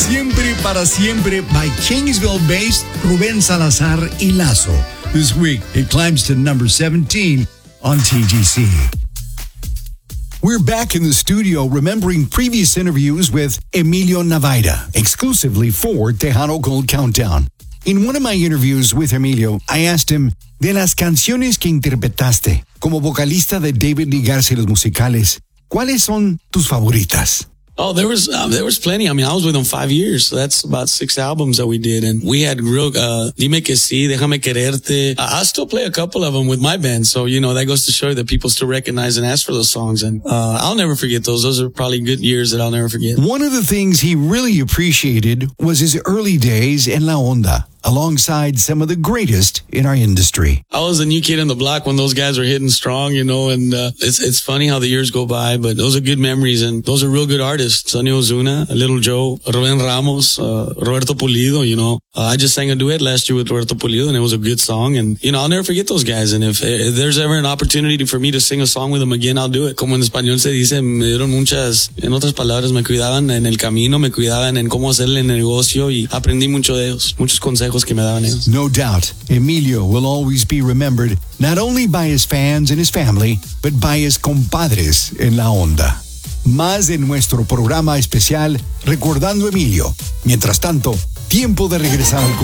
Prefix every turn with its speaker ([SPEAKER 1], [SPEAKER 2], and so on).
[SPEAKER 1] Siempre para Siempre by Kingsville-based Rubén Salazar y Lazo. This week, it climbs to number 17 on TGC. We're back in the studio remembering previous interviews with Emilio Navaira, exclusively for Tejano Gold Countdown. In one of my interviews with Emilio, I asked him, de las canciones que interpretaste como vocalista de David Lee Garza y los musicales, ¿cuáles son tus favoritas?
[SPEAKER 2] Oh, there was plenty. I mean, I was with them 5 years, so that's about 6 albums that we did, and we had real, Dime que sí, Déjame quererte. I still play a couple of them with my band, so, you know, that goes to show that people still recognize and ask for those songs, and, I'll never forget those. Those are probably good years that I'll never forget.
[SPEAKER 1] One of the things he really appreciated was his early days in La Onda, alongside some of the greatest in our industry.
[SPEAKER 2] I was the new kid on the block when those guys were hitting strong, you know, and it's funny how the years go by, but those are good memories, and those are real good artists. Sonny Ozuna, Little Joe, Rubén Ramos, Roberto Pulido, you know. I just sang a duet last year with Roberto Pulido, and it was a good song, and, you know, I'll never forget those guys, and if there's ever an opportunity for me to sing a song with them again, I'll do it. Como en español se dice, me dieron muchas, en otras palabras, me cuidaban en el camino, me cuidaban en cómo hacer el negocio, y aprendí mucho de ellos, muchos consejos que me daban ellos.
[SPEAKER 1] No doubt, Emilio will always be remembered not only by his fans and his family, but by his compadres en La Onda. Más de nuestro programa especial Recordando a Emilio. Mientras tanto, tiempo de regresar al